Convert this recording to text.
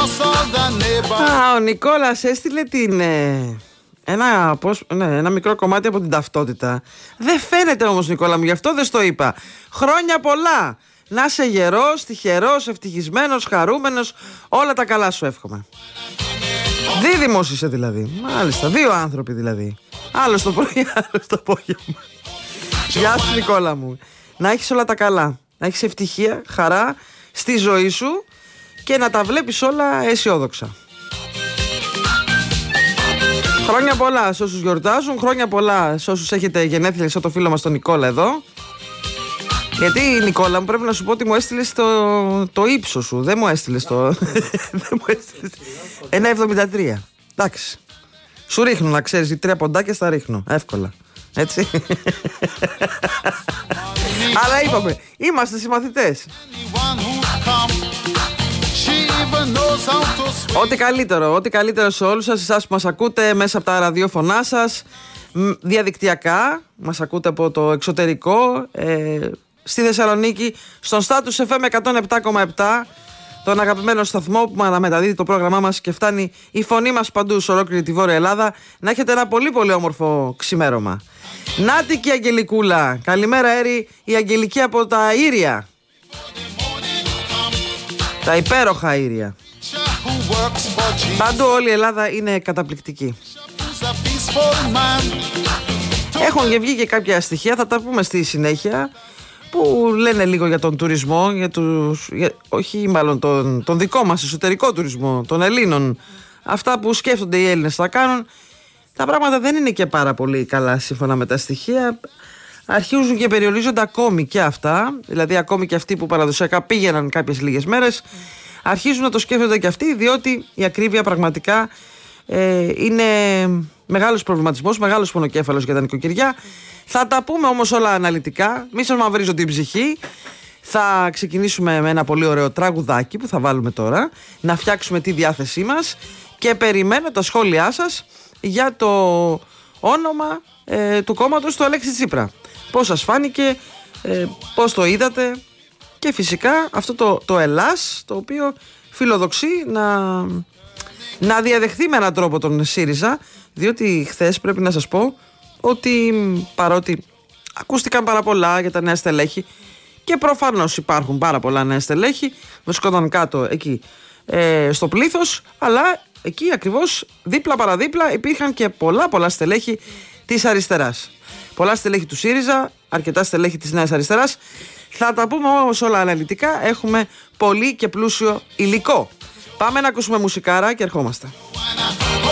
Ο Νικόλας έστειλε ένα μικρό κομμάτι από την ταυτότητα. Δεν φαίνεται όμως, Νικόλα μου, γι' αυτό δεν στο είπα. Χρόνια πολλά. Να είσαι γερός, τυχερός, ευτυχισμένος, χαρούμενος. Όλα τα καλά σου εύχομαι. Δίδυμος είσαι δηλαδή. Μάλιστα, δύο άνθρωποι δηλαδή. Άλλος το πρωί, άλλος το απόγευμα. Γεια σου, Νικόλα μου. Να έχεις όλα τα καλά. Να έχεις ευτυχία, χαρά στη ζωή σου και να τα βλέπεις όλα αισιόδοξα. Χρόνια πολλά σε όσους γιορτάζουν, χρόνια πολλά σε όσους έχετε γενέθλια, σαν το φίλο μας τον Νικόλα εδώ. Γιατί, Νικόλα μου, πρέπει να σου πω ότι μου έστειλες το ύψο σου. Δεν μου έστειλες το... 1,73. Εντάξει. Σου ρίχνω, να ξέρεις, 3 ποντάκια στα ρίχνω. Εύκολα. Έτσι. Αλλά είπαμε, είμαστε συμμαθητές. Ό,τι καλύτερο σε όλους σας, εσάς που μας ακούτε μέσα από τα ραδιόφωνά σας, διαδικτυακά, μας ακούτε από το εξωτερικό, στη Θεσσαλονίκη, στον Status FM 107,7, τον αγαπημένο σταθμό που αναμεταδίδει το πρόγραμμά μας και φτάνει η φωνή μας παντού σε ολόκληρη τη Βόρεια Ελλάδα. Να έχετε ένα πολύ πολύ όμορφο ξημέρωμα. Νάτι και η Αγγελικούλα. Καλημέρα, Έρη, η Αγγελική από τα Ήρια. Τα υπέροχα Ήρια. Παντού όλη η Ελλάδα είναι καταπληκτική. Έχουν και βγει και κάποια στοιχεία, θα τα πούμε στη συνέχεια, που λένε λίγο για τον τουρισμό, όχι μάλλον τον δικό μας εσωτερικό τουρισμό, των Ελλήνων. Αυτά που σκέφτονται οι Έλληνες θα κάνουν. Τα πράγματα δεν είναι και πάρα πολύ καλά σύμφωνα με τα στοιχεία. Αρχίζουν και περιορίζονται ακόμη και αυτά. Δηλαδή ακόμη και αυτοί που παραδοσιακά πήγαιναν κάποιες λίγες μέρες, αρχίζουν να το σκέφτονται και αυτοί, διότι η ακρίβεια πραγματικά είναι μεγάλος προβληματισμός, μεγάλος πονοκέφαλος για τα νοικοκυριά. Θα τα πούμε όμως όλα αναλυτικά. Μη σας μαυρίζω την ψυχή. Θα ξεκινήσουμε με ένα πολύ ωραίο τραγουδάκι που θα βάλουμε τώρα, να φτιάξουμε τη διάθεσή μας και περιμένω τα σχόλιά σας για το όνομα του κόμματος του Αλέξη Τσίπρα. Πώς σας φάνηκε, πώς το είδατε και φυσικά αυτό το Ελλάς, το οποίο φιλοδοξεί να διαδεχθεί με έναν τρόπο τον ΣΥΡΙΖΑ, διότι χθες πρέπει να σας πω ότι παρότι ακούστηκαν πάρα πολλά για τα νέα στελέχη και προφανώς υπάρχουν πάρα πολλά νέα στελέχη, βρισκόταν κάτω εκεί στο πλήθος, αλλά εκεί ακριβώς δίπλα παραδίπλα υπήρχαν και πολλά στελέχη της αριστεράς. Πολλά στελέχη του ΣΥΡΙΖΑ, αρκετά στελέχη της Νέας Αριστεράς. Θα τα πούμε όμως όλα αναλυτικά, έχουμε πολύ και πλούσιο υλικό. Πάμε να ακούσουμε μουσικάρα και ερχόμαστε.